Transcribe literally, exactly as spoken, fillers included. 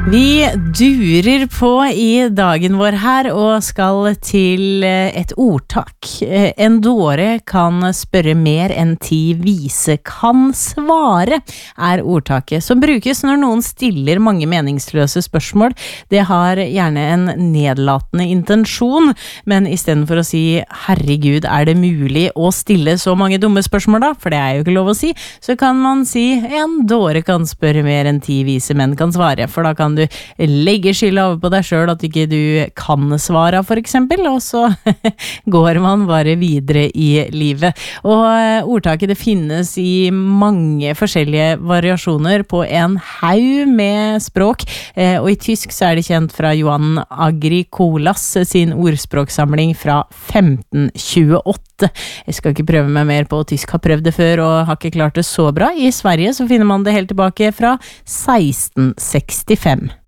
Vi durer på i dagen vår her og skal til et ordtak. En dåre kan spørre mer enn ti vise kan svare, er ordtaket som brukes når noen stiller mange meningsløse spørsmål. Det har gjerne en nedlatende intensjon, men i stedet for å si herregud, er det mulig å stille så mange dumme spørsmål da? For det er jo ikke lov å si. Så kan man si en dåre kan spørre mer enn ti vise menn kan svare, for da kan du legge skylda over på deg selv at ikke du kan svara for eksempel, og så går man bare videre i livet. Og ordtaket det finnes i mange forskjellige variasjoner på en haug med språk, og i tysk så er det kjent fra Johan Agricolas sin ordspråksamling fra femten tjueåtte. Jeg skal ikke prøve meg mer på tysk, har prøvd det før og har ikke klart det så bra. I Sverige så finner man det helt tilbake fra seksten sekstifem.